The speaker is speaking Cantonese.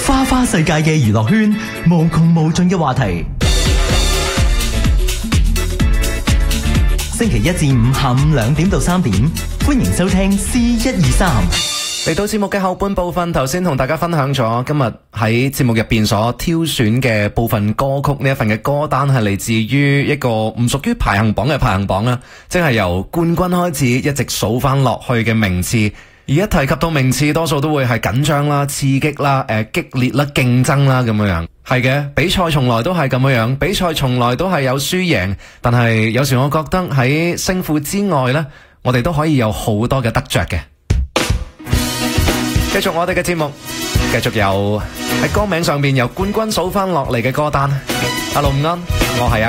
花花世界嘅娛樂圈，無窮無盡嘅話題。星期一至五下午2點到3點，歡迎收聽 C123。 嚟到節目嘅後半部分，頭先同大家分享咗今日喺節目入邊所挑選嘅部分歌曲，呢一份嘅歌單係嚟自於一個唔屬於排行榜嘅排行榜啦，即係由冠軍開始一直數翻落去嘅名次。而一提及到名次，多數都會係緊張啦、刺激啦、激烈啦、競爭啦咁樣樣。係嘅，比賽從來都係咁樣樣，比賽從來都係有輸贏。但係有時我覺得喺勝負之外呢，我哋都可以有好多嘅得着嘅。繼續我哋嘅節目，繼續有喺歌名上面由冠軍數翻落嚟嘅歌單。Hello，午安，我係